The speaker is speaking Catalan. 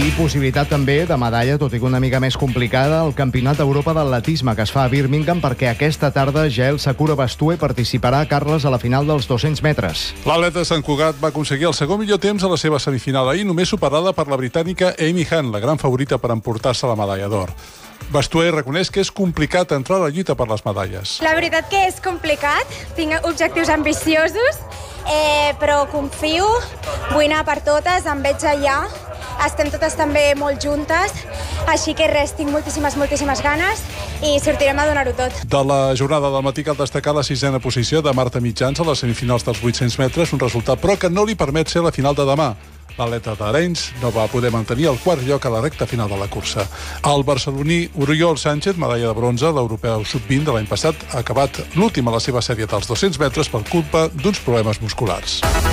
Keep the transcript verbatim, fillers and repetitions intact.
I possibilitat també de medalla, tot i que una mica més complicada, al Campionat d'Europa d'Atletisme, que es fa a Birmingham, perquè aquesta tarda Jael Sakura Bastue participarà, Carles, a la final dels dos-cents metres. L'atleta Sant Cugat va aconseguir el segon millor temps a la seva semifinal ahir, només superada per la britànica Amy Hunt, la gran favorita per emportar-se la medalla d'or. Bastue reconeix que és complicat entrar a la lluita per les medalles. La veritat que és complicat, tinc objectius ambiciosos, eh, però confio, vull anar per totes, em veig allà, estem totes també molt juntes, així que res, tinc moltíssimes, moltíssimes ganes i sortirem a donar-ho tot. De la jornada del matí cal destacar la sisena posició de Marta Mitjans a les semifinals dels vuit-cents metres, un resultat però que no li permet ser la final de demà. L'atleta d'Arenys no va poder mantenir el quart lloc a la recta final de la cursa. El barceloní Oriol Sánchez, medalla de bronze a l'Europeu sub vint de l'any passat, ha acabat l'últim a la seva sèrie dels dos-cents metres per culpa d'uns problemes musculars.